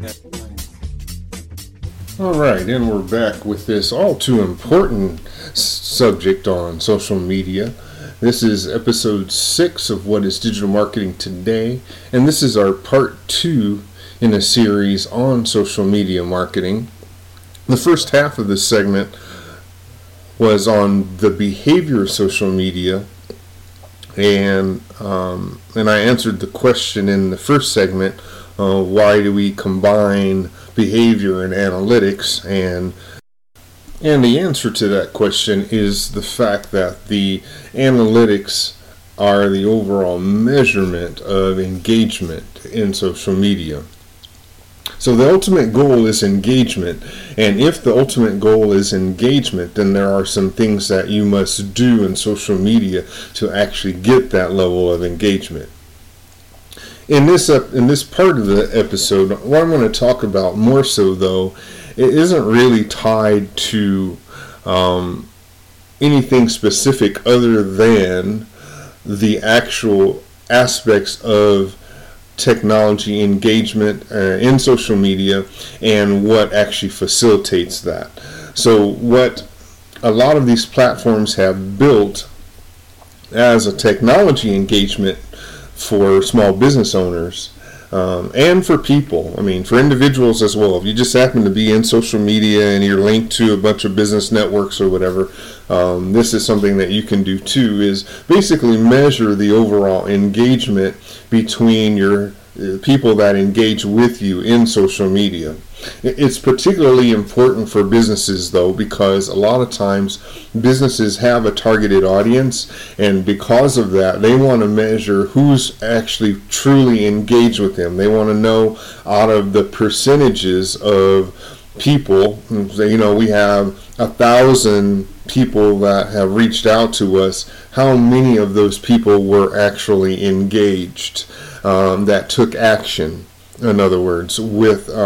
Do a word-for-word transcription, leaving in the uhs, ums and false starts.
All right, and we're back with this all too important s- subject on social media. This is episode six of What is Digital Marketing Today, and this is our part two in a series on social media marketing. The first half of this segment was on the behavior of social media, and um, and I answered the question in the first segment, uh, why do we combine behavior and analytics, and and the answer to that question is the fact that the analytics are the overall measurement of engagement in social media. So the ultimate goal is engagement, and if the ultimate goal is engagement, then there are some things that you must do in social media to actually get that level of engagement. In this uh, in this part of the episode, what I'm going to talk about more so, though, it isn't really tied to um, anything specific other than the actual aspects of technology engagement uh, in social media and what actually facilitates that. So what a lot of these platforms have built as a technology engagement for small business owners um, and for people, I mean for individuals as well. If you just happen to be in social media and you're linked to a bunch of business networks or whatever, um, this is something that you can do too, is basically measure the overall engagement between your uh, people that engage with you in social media. It's particularly important for businesses, though, because a lot of times businesses have a targeted audience, and because of that, they want to measure who's actually truly engaged with them. They want to know out of the percentages of people, you know, we have a thousand people that have reached out to us, how many of those people were actually engaged, um, that took action, in other words, with